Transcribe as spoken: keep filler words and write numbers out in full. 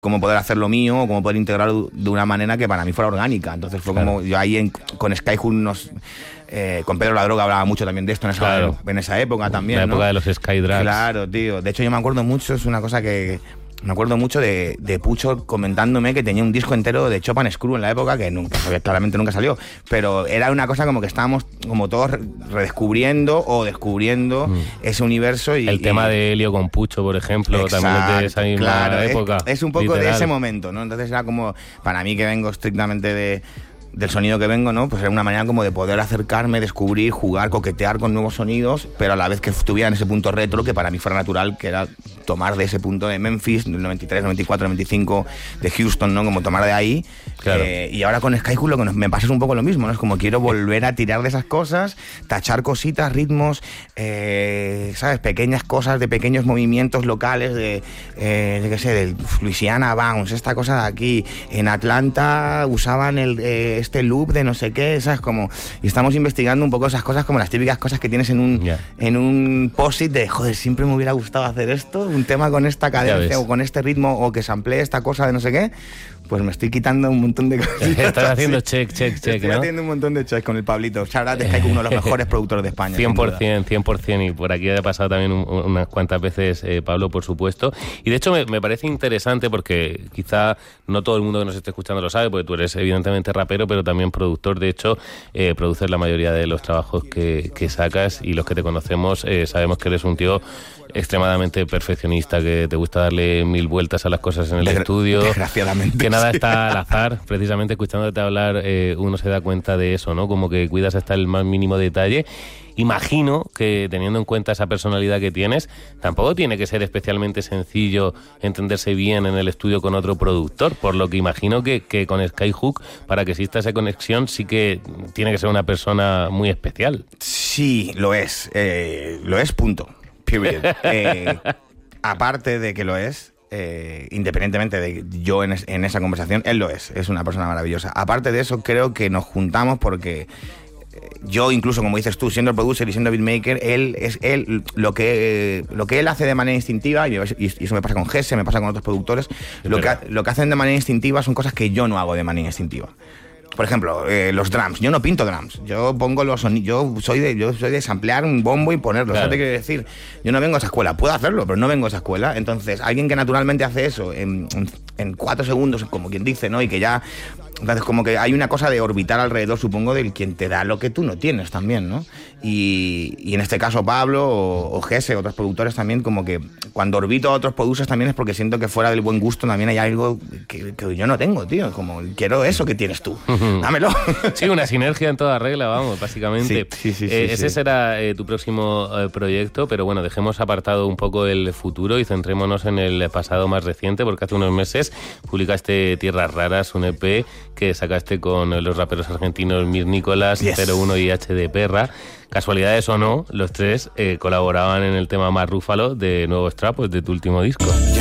cómo poder hacer lo mío o cómo poder integrarlo de una manera que para mí fuera orgánica. Entonces fue como, yo ahí en, con Skyhook nos... Eh, con Pedro La Droga hablaba mucho también de esto en esa, claro. en esa época también, la época ¿no? de los Skydrags. Claro, tío. De hecho, yo me acuerdo mucho, es una cosa que... Me acuerdo mucho de, de Pucho comentándome que tenía un disco entero de Chopin Screw en la época, que nunca, claramente nunca salió, pero era una cosa como que estábamos como todos redescubriendo o descubriendo mm. ese universo. Y, el y, tema de Helio con Pucho, por ejemplo, exacto, también es de esa misma claro, época. Es, es un poco literal. de ese momento, ¿no? Entonces era como, para mí que vengo estrictamente de... del sonido que vengo, ¿no? Pues era una manera como de poder acercarme, descubrir, jugar, coquetear con nuevos sonidos, pero a la vez que estuviera en ese punto retro que para mí fuera natural, que era tomar de ese punto de Memphis, del noventa y tres, noventa y cuatro, noventa y cinco, de Houston, ¿no? Como tomar de ahí. Claro. Eh, y ahora con Skyhook lo que nos, me pasa es un poco lo mismo, ¿no? Es como quiero volver a tirar de esas cosas, tachar cositas, ritmos, eh, ¿sabes? Pequeñas cosas de pequeños movimientos locales de, eh, de qué sé, del Louisiana Bounce, esta cosa de aquí. En Atlanta usaban el... Eh, este loop de no sé qué, ¿sabes? Como, y estamos investigando un poco esas cosas como las típicas cosas que tienes en un, yeah. en un post-it de, joder, siempre me hubiera gustado hacer esto, un tema con esta cadencia o con este ritmo o que samplee esta cosa de no sé qué, pues me estoy quitando un montón de cosas. Estás haciendo sí. check, check, check, Estoy ¿no? haciendo un montón de checks con el Pablito. Shabrat es que uno de los mejores productores de España. cien por ciento, cien por ciento, y por aquí ha pasado también un, unas cuantas veces eh, Pablo, por supuesto. Y de hecho me, me parece interesante porque quizá no todo el mundo que nos esté escuchando lo sabe, porque tú eres evidentemente rapero, pero también productor. De hecho, eh, produces la mayoría de los trabajos que, que sacas, y los que te conocemos eh, sabemos que eres un tío extremadamente perfeccionista, que te gusta darle mil vueltas a las cosas en el Desgra- estudio, desgraciadamente que nada sí. está al azar. Precisamente escuchándote hablar eh, uno se da cuenta de eso, ¿no? Como que cuidas hasta el más mínimo detalle. Imagino que, teniendo en cuenta esa personalidad que tienes, tampoco tiene que ser especialmente sencillo entenderse bien en el estudio con otro productor, por lo que imagino que, que con Skyhook, para que exista esa conexión, sí que tiene que ser una persona muy especial. Sí, lo es. Eh, lo es, punto. Period. Eh, aparte de que lo es, eh, independientemente de yo en, es, en esa conversación, él lo es. Es una persona maravillosa. Aparte de eso, creo que nos juntamos porque... Yo incluso, como dices tú, siendo el producer y siendo beatmaker, él es él lo que lo que él hace de manera instintiva, y eso me pasa con Gese, me pasa con otros productores, lo que, lo que hacen de manera instintiva son cosas que yo no hago de manera instintiva. Por ejemplo, eh, los drums. Yo no pinto drums. Yo pongo los sonidos. Yo soy de, yo soy de samplear un bombo y ponerlo. Claro. ¿Sabes qué quiero decir? Yo no vengo a esa escuela. Puedo hacerlo, pero no vengo a esa escuela. Entonces, alguien que naturalmente hace eso en, en, en cuatro segundos, como quien dice, ¿no? Y que ya... Entonces, como que hay una cosa de orbitar alrededor, supongo, del quien te da lo que tú no tienes también, ¿no? Y, y en este caso Pablo o, o Gese, otros productores también, como que cuando orbito a otros producers también es porque siento que fuera del buen gusto también hay algo que, que yo no tengo, tío. Como, quiero eso que tienes tú. Dámelo. Sí, una sinergia en toda regla, vamos, básicamente. Sí, sí, sí, eh, sí, ese sí. será eh, tu próximo eh, proyecto, pero bueno, dejemos apartado un poco el futuro y centrémonos en el pasado más reciente, porque hace unos meses publicaste Tierras Raras, un E P que sacaste con los raperos argentinos Mir Nicolás, yes. cero uno y H de Perra. Casualidades o no, los tres eh, colaboraban en el tema Más Rúfalo de Nuevos Trapos, de tu último disco. Yo